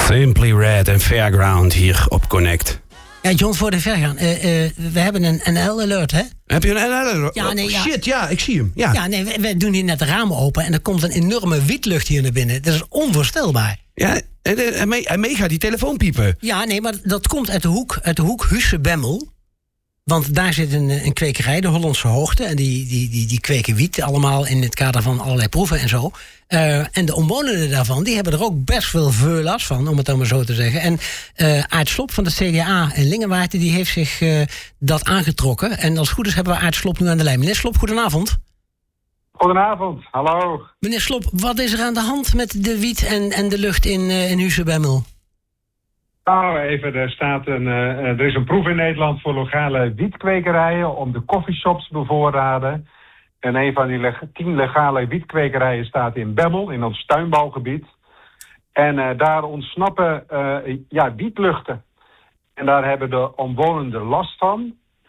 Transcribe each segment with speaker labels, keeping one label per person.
Speaker 1: Simply Red en Fairground hier op Connect.
Speaker 2: Ja, John, voor de Fairground. We hebben een NL-alert, hè?
Speaker 1: Heb je een NL-alert?
Speaker 2: Ja, nee, ja.
Speaker 1: Shit, ja, ik zie hem. Ja,
Speaker 2: nee, we doen hier net de ramen open en er komt een enorme wietlucht hier naar binnen. Dat is onvoorstelbaar.
Speaker 1: Ja, en mee gaat die telefoon piepen.
Speaker 2: Ja, nee, maar dat komt uit de hoek Husse-Bemmel. Want daar zit een kwekerij, de Hollandse Hoogte. En die kweken wiet allemaal in het kader van allerlei proeven en zo. En de omwonenden daarvan, die hebben er ook best veel last van, om het dan maar zo te zeggen. En Aart Slob van de CDA in Lingewaard, die heeft zich dat aangetrokken. En als het goed is hebben we Aart Slob nu aan de lijn. Meneer Slob, goedenavond.
Speaker 3: Goedenavond, hallo.
Speaker 2: Meneer Slob, wat is er aan de hand met de wiet en de lucht in Husse-Bemmel?
Speaker 3: Nou, even, er is een proef in Nederland voor lokale wietkwekerijen om de coffeeshops te bevoorraden. En een van die 10 legale wietkwekerijen staat in Bemmel, in ons tuinbouwgebied. En daar ontsnappen wietluchten. En daar hebben de omwonenden last van.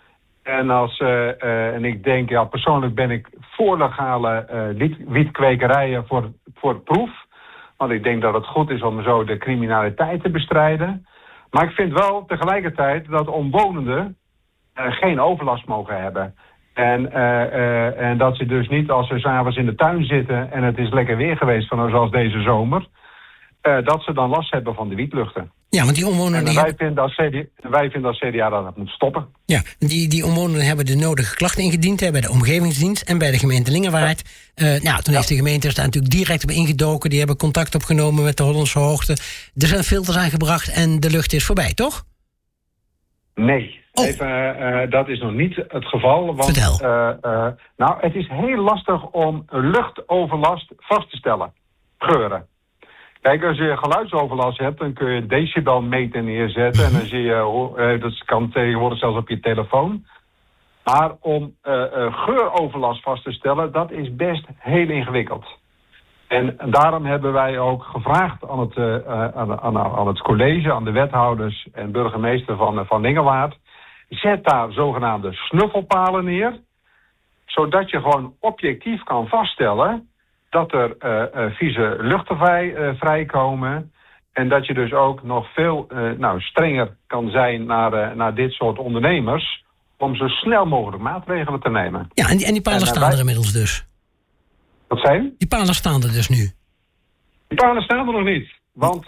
Speaker 3: En ik denk, persoonlijk ben ik voor legale wietkkwekerijen voor proef. Want ik denk dat het goed is om zo de criminaliteit te bestrijden. Maar ik vind wel tegelijkertijd dat omwonenden geen overlast mogen hebben. En dat ze dus niet, als ze 's avonds in de tuin zitten en het is lekker weer geweest, zoals deze zomer, dat ze dan last hebben van de wietluchten.
Speaker 2: Ja, want die omwonenden...
Speaker 3: Wij vinden als CDA dat het moet stoppen.
Speaker 2: Ja, die omwonenden hebben de nodige klachten ingediend bij de omgevingsdienst en bij de gemeente Lingewaard. Toen heeft de gemeente daar natuurlijk direct op ingedoken. Die hebben contact opgenomen met de Hollandse Hoogte. Er zijn filters aangebracht en de lucht is voorbij, toch?
Speaker 3: Nee. Even, dat is nog niet het geval. Want,
Speaker 2: vertel.
Speaker 3: Het is heel lastig om luchtoverlast vast te stellen. Geuren. Kijk, als je geluidsoverlast hebt, dan kun je decibelmeter neerzetten. En dan zie je, dat kan tegenwoordig zelfs op je telefoon. Maar om geuroverlast vast te stellen, dat is best heel ingewikkeld. En daarom hebben wij ook gevraagd aan het college, aan de wethouders en burgemeester van Lingewaard, zet daar zogenaamde snuffelpalen neer, zodat je gewoon objectief kan vaststellen dat er vieze luchten vrijkomen. En dat je dus ook nog veel strenger kan zijn naar dit soort ondernemers, om zo snel mogelijk maatregelen te nemen.
Speaker 2: Ja, en die palen staan er inmiddels dus.
Speaker 3: Wat zei je?
Speaker 2: Die palen staan er dus nu.
Speaker 3: Die palen staan er nog niet. Want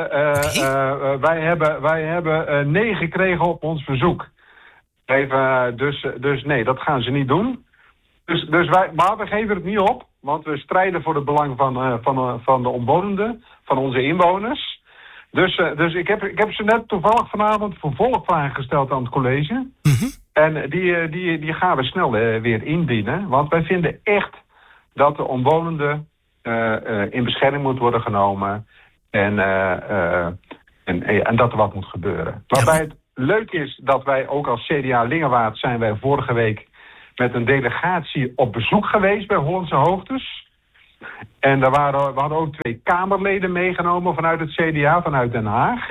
Speaker 3: wij hebben nee gekregen op ons verzoek. Dus nee, dat gaan ze niet doen. Maar we geven het niet op. Want we strijden voor het belang van de omwonenden, van onze inwoners. Dus ik heb ze net toevallig vanavond vervolgvragen gesteld aan het college. Mm-hmm. En die gaan we snel weer indienen. Want wij vinden echt dat de omwonenden in bescherming moet worden genomen. En dat er wat moet gebeuren. Waarbij het leuk is dat wij ook als CDA Lingewaard zijn wij vorige week met een delegatie op bezoek geweest bij Hollandse Hoogtes. En we hadden ook 2 Kamerleden meegenomen vanuit het CDA, vanuit Den Haag.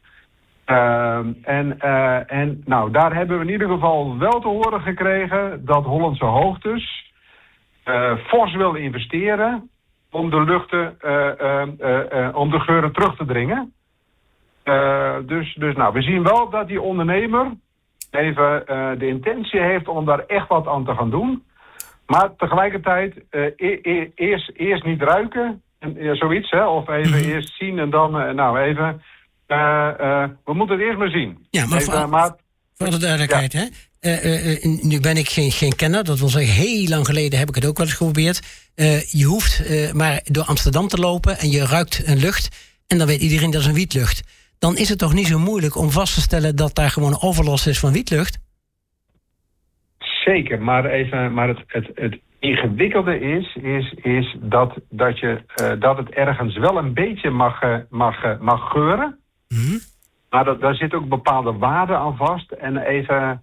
Speaker 3: Daar hebben we in ieder geval wel te horen gekregen dat Hollandse Hoogtes fors wil investeren om de luchten, om de geuren terug te dringen. We zien wel dat die ondernemer even de intentie heeft om daar echt wat aan te gaan doen. Maar tegelijkertijd eerst niet ruiken, zoiets, hè? Of even eerst zien en dan, we moeten het eerst maar zien.
Speaker 2: Ja, maar voor de duidelijkheid, hè? Nu ben ik geen kenner, dat wil zeggen, heel lang geleden heb ik het ook wel eens geprobeerd. Je hoeft maar door Amsterdam te lopen en je ruikt een lucht en dan weet iedereen dat is een wietlucht. Dan is het toch niet zo moeilijk om vast te stellen dat daar gewoon overlast is van wietlucht?
Speaker 3: Zeker, maar het ingewikkelde is dat het ergens wel een beetje mag geuren. Mm-hmm. Maar daar zit ook bepaalde waarden aan vast. En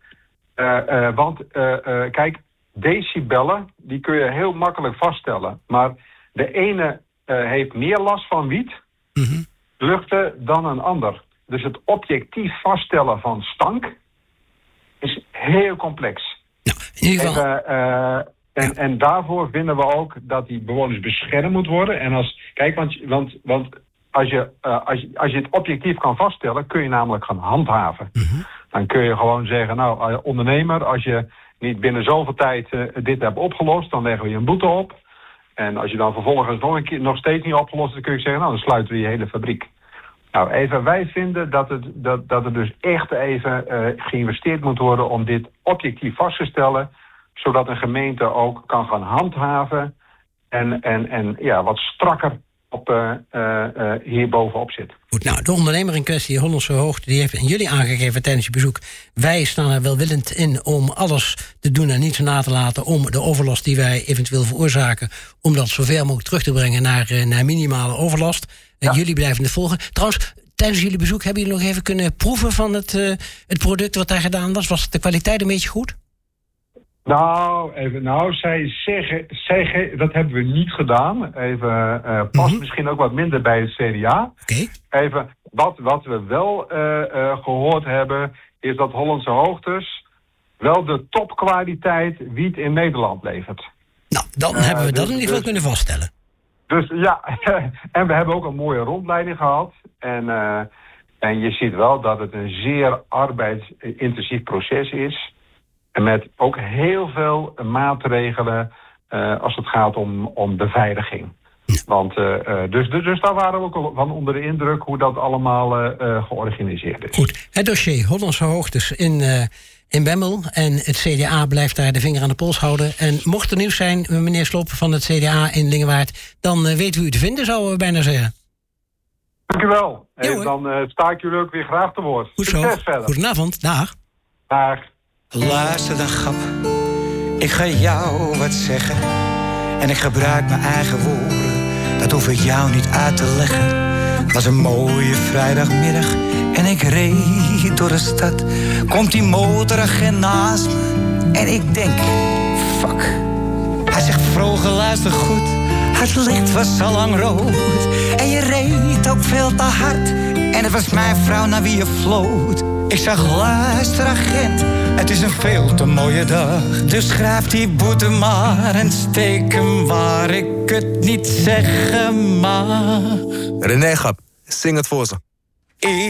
Speaker 3: kijk, decibellen, die kun je heel makkelijk vaststellen. Maar de ene heeft meer last van wiet, luchten dan een ander. Dus het objectief vaststellen van stank is heel complex.
Speaker 2: Nou, in ieder geval...
Speaker 3: En daarvoor vinden we ook dat die bewoners beschermd moet worden. En want als je het objectief kan vaststellen, kun je namelijk gaan handhaven. Dan kun je gewoon zeggen, nou, ondernemer, als je niet binnen zoveel tijd dit hebt opgelost, dan leggen we je een boete op. En als je dan vervolgens nog steeds niet opgelost is, dan kun je zeggen, nou, dan sluiten we je hele fabriek. Nou, even, wij vinden dat er dus echt even geïnvesteerd moet worden om dit objectief vast te stellen, zodat een gemeente ook kan gaan handhaven en wat strakker hier bovenop zit.
Speaker 2: Goed, nou, de ondernemer in kwestie, Hollandse Hoogte, die heeft aan jullie aangegeven tijdens je bezoek, wij staan er welwillend in om alles te doen en niets na te laten om de overlast die wij eventueel veroorzaken, om dat zover mogelijk terug te brengen naar minimale overlast. En jullie blijven het volgen. Trouwens, tijdens jullie bezoek hebben jullie nog even kunnen proeven van het product wat daar gedaan was? Was de kwaliteit een beetje goed?
Speaker 3: Zij zeggen, dat hebben we niet gedaan. Even, past misschien ook wat minder bij het CDA.
Speaker 2: Okay.
Speaker 3: Even, wat we wel gehoord hebben, is dat Hollandse Hoogtes wel de topkwaliteit wiet in Nederland levert.
Speaker 2: Nou, dan hebben we dat in ieder geval kunnen vaststellen.
Speaker 3: Dus ja, en we hebben ook een mooie rondleiding gehad. En je ziet wel dat het een zeer arbeidsintensief proces is. En met ook heel veel maatregelen als het gaat om beveiliging. Want dus daar waren we ook van onder de indruk hoe dat allemaal georganiseerd is.
Speaker 2: Goed, het dossier Hollandse Hoogtes in Bemmel. En het CDA blijft daar de vinger aan de pols houden. En mocht er nieuws zijn, meneer Slob van het CDA in Lingewaard, dan weten we u te vinden, zouden we bijna zeggen.
Speaker 3: Dank u wel. Dan sta ik jullie ook weer graag te woord.
Speaker 2: Goed zo. Goedenavond. Dag.
Speaker 3: Dag.
Speaker 4: Luister dan, grap. Ik ga jou wat zeggen. En ik gebruik mijn eigen woorden. Dat hoef ik jou niet uit te leggen. Het was een mooie vrijdagmiddag. En ik reed door de stad. Komt die motoragent naast me. En ik denk, fuck. Hij zegt, vroeger luister goed. Het licht was al lang rood. En je reed ook veel te hard. En het was mijn vrouw naar wie je floot. Ik zag, luister agent, het is een veel te mooie dag. Dus schrijf die boete maar en steek hem waar ik het niet zeggen mag.
Speaker 5: René Gap, zing het voor ze.